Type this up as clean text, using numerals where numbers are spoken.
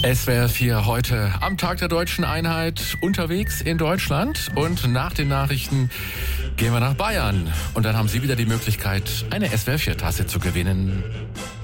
SWR 4 heute am Tag der Deutschen Einheit unterwegs in Deutschland und nach den Nachrichten gehen wir nach Bayern und dann haben Sie wieder die Möglichkeit, eine SWR 4 Tasse zu gewinnen.